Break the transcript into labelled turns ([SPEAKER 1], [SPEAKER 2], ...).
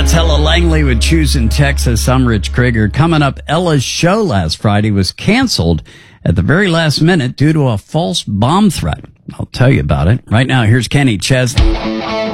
[SPEAKER 1] That's Ella Langley with Choosing Texas. I'm Rich Krieger. Coming up, Ella's show last Friday was canceled at the very last minute due to a false bomb threat. I'll tell you about it. Right now, here's Kenny Chesney.